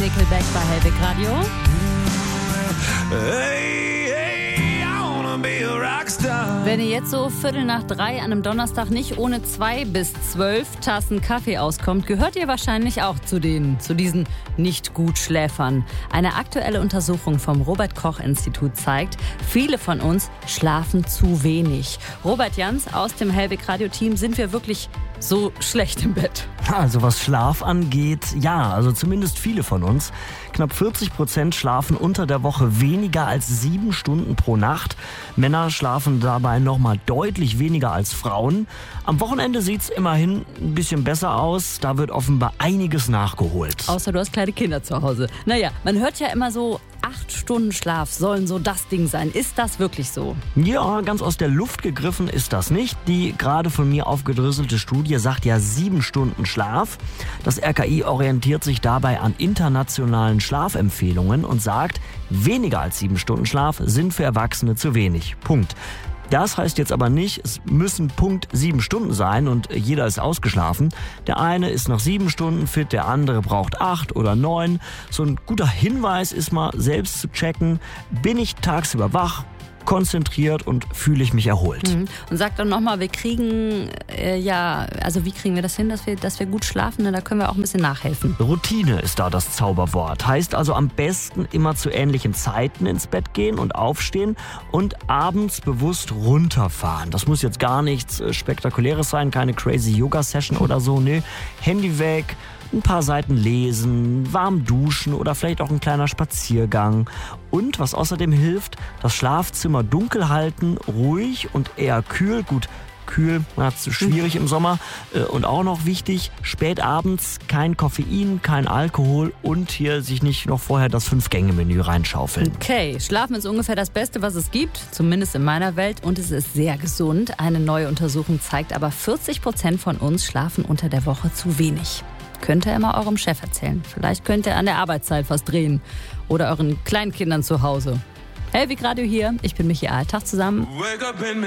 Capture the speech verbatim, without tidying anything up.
Nickelback bei Hellweg Radio. Hey, hey, I wanna be a rockstar. Wenn ihr jetzt so Viertel nach drei an einem Donnerstag nicht ohne zwei bis zwölf Tassen Kaffee auskommt, gehört ihr wahrscheinlich auch zu denen, zu diesen Nicht-Gut-Schläfern. Eine aktuelle Untersuchung vom Robert-Koch-Institut zeigt, viele von uns schlafen zu wenig. Robert Jans aus dem Hellweg-Radio-Team, sind wir wirklich so schlecht im Bett? Also was Schlaf angeht, ja, also zumindest viele von uns. Knapp vierzig Prozent schlafen unter der Woche weniger als sieben Stunden pro Nacht. Männer schlafen dabei nochmal deutlich weniger als Frauen. Am Wochenende sieht's immerhin ein bisschen besser aus. Da wird offenbar einiges nachgeholt. Außer du hast kleine Kinder zu Hause. Naja, man hört ja immer so, acht Stunden Schlaf sollen so das Ding sein. Ist das wirklich so? Ja, ganz aus der Luft gegriffen ist das nicht. Die gerade von mir aufgedröselte Studie sagt ja sieben Stunden Schlaf. Das R K I orientiert sich dabei an internationalen Schlafempfehlungen und sagt, weniger als sieben Stunden Schlaf sind für Erwachsene zu wenig. Punkt. Das heißt jetzt aber nicht, es müssen Punkt sieben Stunden sein und jeder ist ausgeschlafen. Der eine ist nach sieben Stunden fit, der andere braucht acht oder neun. So ein guter Hinweis ist mal selbst zu checken, bin ich tagsüber wach, konzentriert und fühle ich mich erholt. Mhm. Und sag dann nochmal, wir kriegen, äh, ja, also wie kriegen wir das hin, dass wir, dass wir gut schlafen? Da können wir auch ein bisschen nachhelfen. Routine ist da das Zauberwort. Heißt also am besten immer zu ähnlichen Zeiten ins Bett gehen und aufstehen und abends bewusst runterfahren. Das muss jetzt gar nichts Spektakuläres sein, keine crazy Yoga-Session oder so. Nee, Handy weg, ein paar Seiten lesen, warm duschen oder vielleicht auch ein kleiner Spaziergang. Und was außerdem hilft, das Schlafzimmer dunkel halten, ruhig und eher kühl. Gut, kühl, na, zu schwierig im Sommer. Und auch noch wichtig, spät abends kein Koffein, kein Alkohol und hier sich nicht noch vorher das Fünf-Gänge-Menü reinschaufeln. Okay, Schlafen ist ungefähr das Beste, was es gibt, zumindest in meiner Welt. Und es ist sehr gesund. Eine neue Untersuchung zeigt aber, vierzig Prozent von uns schlafen unter der Woche zu wenig. Könnt ihr immer eurem Chef erzählen. Vielleicht könnt ihr an der Arbeitszeit was drehen. Oder euren Kleinkindern zu Hause. Hellweg Radio hier, ich bin Michi Alltag zusammen.